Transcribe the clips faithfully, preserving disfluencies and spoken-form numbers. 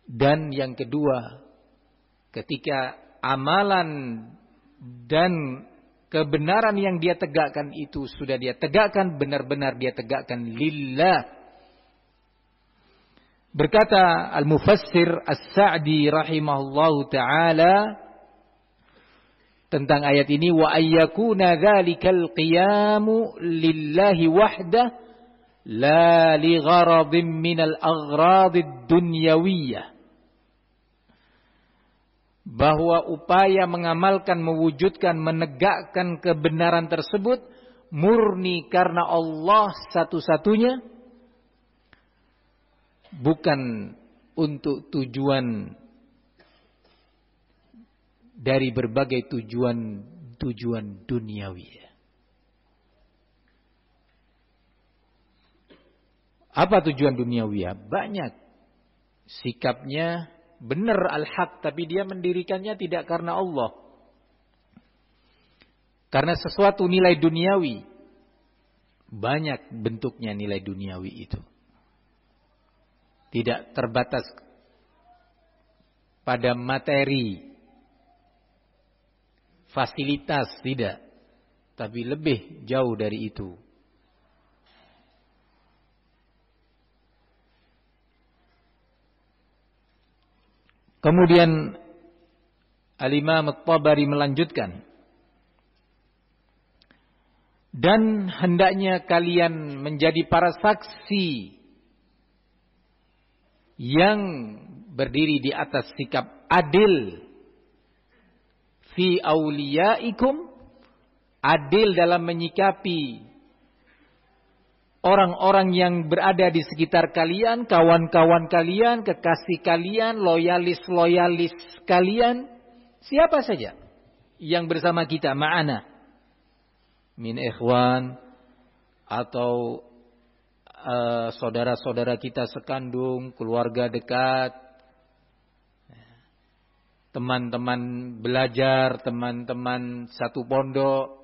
Dan yang kedua, ketika amalan dan kebenaran yang dia tegakkan itu sudah dia tegakkan, benar-benar dia tegakkan lillah. Berkata Al-Mufassir As-Sa'di rahimahullahu ta'ala tentang ayat ini, wa ayyakuna dzalikal qiyamu lillahi wahdah la li gharadin minal aghrad dunyawiyah. Bahwa upaya mengamalkan, mewujudkan, menegakkan kebenaran tersebut murni karena Allah satu-satunya, bukan untuk tujuan dari berbagai tujuan-tujuan duniawi. Apa tujuan duniawi? Banyak. Sikapnya benar al-haq, tapi dia mendirikannya tidak karena Allah. Karena sesuatu nilai duniawi. Banyak bentuknya nilai duniawi itu. Tidak terbatas pada materi, fasilitas, tidak. Tapi lebih jauh dari itu. Kemudian Al-Imam At-Tabari melanjutkan, dan hendaknya kalian menjadi para saksi yang berdiri di atas sikap adil fi auliyaikum, adil dalam menyikapi orang-orang yang berada di sekitar kalian, kawan-kawan kalian, kekasih kalian, loyalis-loyalis kalian, siapa saja yang bersama kita, ma'ana min ikhwan atau uh, saudara-saudara kita sekandung, keluarga dekat, teman-teman belajar, teman-teman satu pondok,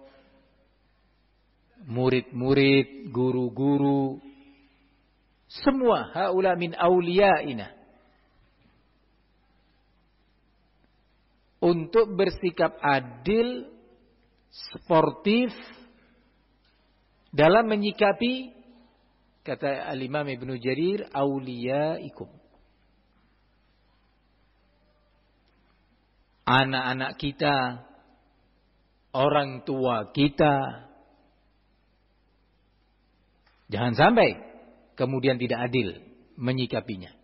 murid-murid, guru-guru, semua haula min auliyaina. Untuk bersikap adil, sportif dalam menyikapi, kata Al-Imam Ibnu Jarir, auliyaikum. Anak-anak kita, orang tua kita. Jangan sampai kemudian tidak adil menyikapinya.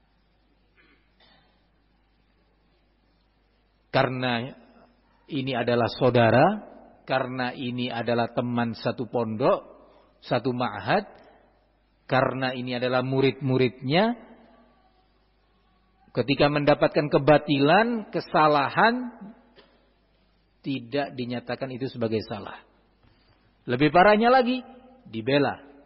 Karena ini adalah saudara, karena ini adalah teman satu pondok, satu ma'had, karena ini adalah murid-muridnya, ketika mendapatkan kebatilan, kesalahan, tidak dinyatakan itu sebagai salah. Lebih parahnya lagi, dibela.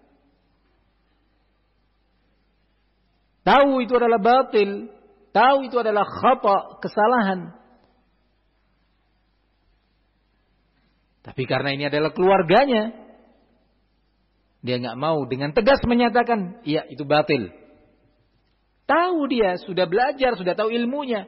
Tahu itu adalah batil, tahu itu adalah khata, kesalahan. Tapi karena ini adalah keluarganya, dia nggak mau dengan tegas menyatakan, iya itu batil. Tahu dia, sudah belajar, sudah tahu ilmunya.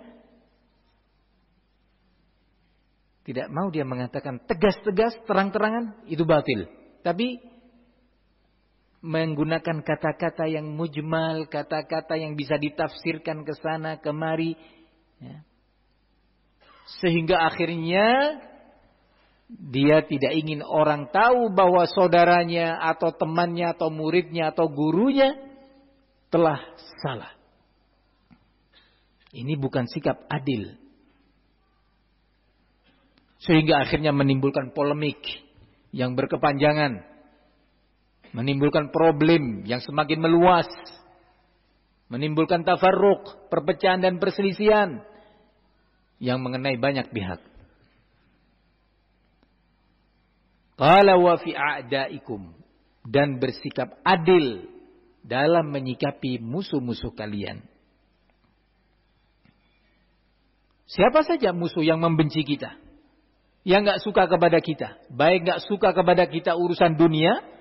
Tidak mau dia mengatakan tegas-tegas, terang-terangan, itu batil. Tapi menggunakan kata-kata yang mujmal, kata-kata yang bisa ditafsirkan ke sana kemari, ya. Sehingga akhirnya dia tidak ingin orang tahu bahwa saudaranya atau temannya atau muridnya atau gurunya telah salah. Ini bukan sikap adil. Sehingga akhirnya menimbulkan polemik yang berkepanjangan, menimbulkan problem yang semakin meluas, menimbulkan tafarruq, perpecahan dan perselisihan yang mengenai banyak pihak. Qala wa fi a'daikum, dan bersikap adil dalam menyikapi musuh-musuh kalian. Siapa saja musuh yang membenci kita, yang enggak suka kepada kita, baik enggak suka kepada kita urusan dunia